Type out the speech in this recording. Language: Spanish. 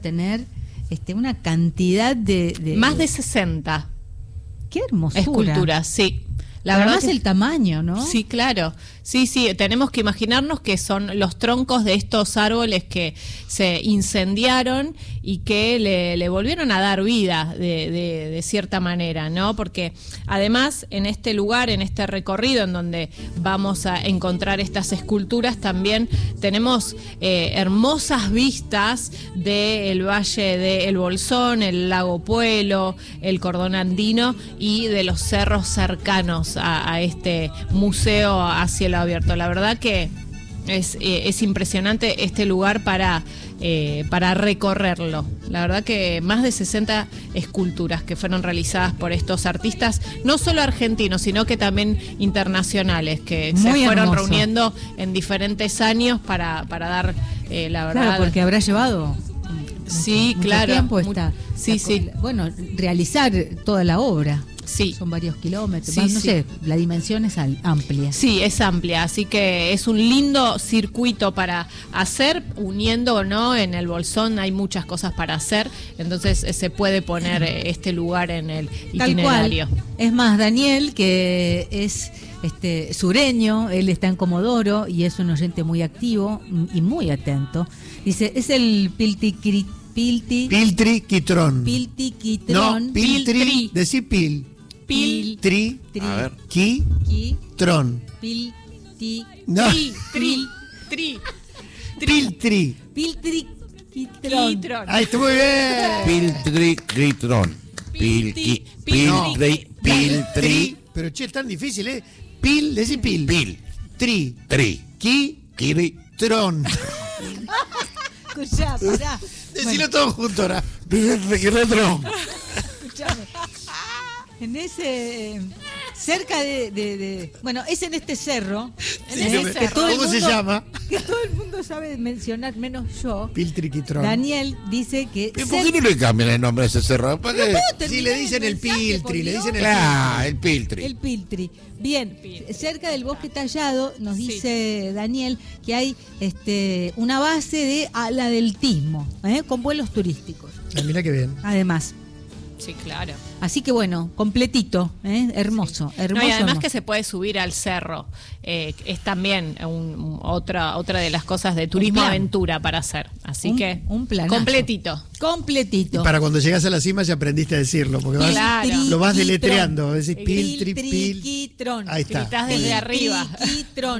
tener una cantidad de más de 60 qué hermosura, esculturas, sí. La verdad es el tamaño, ¿no? Sí, claro. Sí, tenemos que imaginarnos que son los troncos de estos árboles que se incendiaron y que le volvieron a dar vida de cierta manera, ¿no? Porque además en este lugar, en este recorrido en donde vamos a encontrar estas esculturas, también tenemos hermosas vistas del Valle del Bolsón, el Lago Puelo, el Cordón Andino y de los cerros cercanos a este museo a cielo abierto. La verdad que es impresionante este lugar para recorrerlo. La verdad que más de 60 esculturas que fueron realizadas por estos artistas, no solo argentinos, sino que también internacionales, que muy se fueron hermoso. reuniendo en diferentes años para dar, la verdad... Claro, porque habrá llevado... Sí, mucho claro. tiempo Sí. Bueno, realizar toda la obra. Sí. Son varios kilómetros. Sí, No sí. sé, la dimensión es amplia. Sí, es amplia, así que es un lindo circuito para hacer, uniendo, ¿no? En el Bolsón hay muchas cosas para hacer, entonces se puede poner este lugar en el itinerario. Tal cual. Es más, Daniel, que es sureño, él está en Comodoro y es un oyente muy activo y muy atento. Dice, es el Piltriquitrón. Piltiquitrón. No, Piltri. Decí pil. Tri. A ver. Tron. No. Piltri. Piltriquitrón. Ahí está muy bien. Piltriquitrón. Piltri. Pero che, es tan difícil, ¿eh? Pil, decí pil. Pil. Tri. Kiri. Tron. Escuchá, pará. Decilo todo junto ahora. Piltriquitrón. Escuchame. En ese... cerca bueno, es en este cerro. Que todo el ¿Cómo se mundo- llama? Que todo el mundo sabe mencionar, menos yo. Piltriquitrón. Daniel dice que... ¿Por qué no le cambian el nombre a ese cerro? ¿Para qué? Sí, le dicen el Piltri, le dicen el Claro, el Piltri. El Piltri. Bien, cerca del Bosque Tallado nos dice Daniel que hay una base de aladeltismo, con vuelos turísticos. Ah, mira qué bien. Además. Sí, claro. Así que bueno, completito, hermoso, hermoso. No, y además hermoso. que se puede subir al cerro, es también otra de las cosas de turismo plan. aventura para hacer. Así que un planazo. completito. Completito. Y para cuando llegas a la cima ya aprendiste a decirlo, porque Claro. lo vas deletreando. Decís Piltriquitrón. Ahí está. Gritás desde arriba. Piltriquitrón.